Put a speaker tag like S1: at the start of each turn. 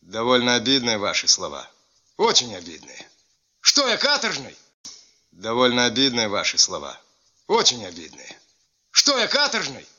S1: Довольно обидные ваши слова. Очень обидные. Что я, каторжный? Довольно обидные ваши слова. Очень обидные. Что я, каторжный?